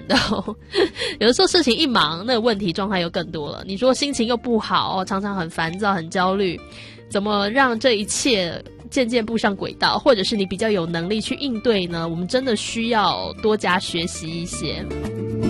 的哦。有的时候事情一忙，那个问题状态又更多了。你说心情又不好，常常很烦躁、很焦虑，怎么让这一切渐渐步上轨道，或者是你比较有能力去应对呢？我们真的需要多加学习一些。